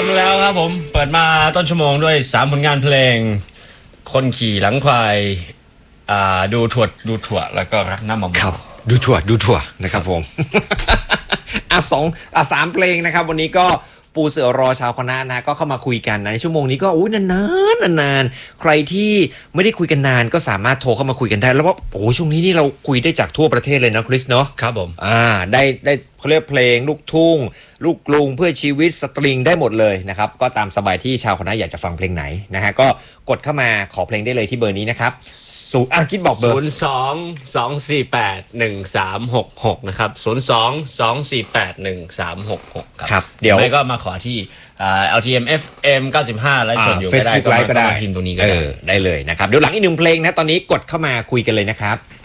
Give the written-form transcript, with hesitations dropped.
แล้วครับผมเปิดมาต้นชั่วโมงด้วย3ผลงานเพลงคนขี่หลังควายดูถั่วแล้วก็รักน้ำมะม่วงครับดูถั่วนะครับผม 3 เพลงนะครับวันนี้ก็ปูเสือรอชาวคณะนะก็เข้ามาคุยกันนะในชั่วโมงนี้ก็นานใครที่ไม่ได้คุยกันนานก็สามารถโทรเข้ามาคุยกันได้แล้วว่าโอ้ช่วงนี้นี่เราคุยได้จากทั่วประเทศเลยนะคริสเนาะครับผมได้เขาเรียกเพลงลูกทุ่งลูกกรุงเพื่อชีวิตสตริงได้หมดเลยนะครับก็ตามสบายที่ชาวคณะอยากจะฟังเพลงไหนนะฮะก็กดเข้ามาขอเพลงได้เลยที่เบอร์นี้นะครับคิดบอกเบอร์ 02-248-1366นะครับ02-248-1366 ครับเดี๋ยวไม่ก็มาขอที่LTM FM 95ไลฟ์สดอยู่ก็ได้ Facebook ไลฟ์ก็ได้พิมพ์ตรงนี้ก็ได้ได้เลยนะครับเดี๋ยวหลังอีก1 เพลงนะตอนนี้กดเข้ามาคุยกันเลยนะครับ